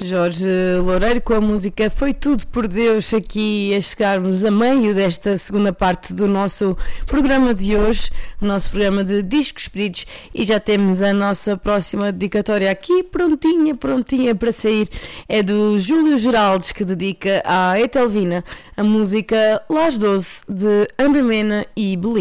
Jorge Loureiro com a música Foi Tudo por Deus, aqui a chegarmos a meio desta segunda parte do nosso programa de hoje, o nosso programa de Discos Pedidos, e já temos a nossa próxima dedicatória aqui prontinha para sair. É do Júlio Geraldes, que dedica à Etelvina a música Las 12 de Ana Mena e Belinda.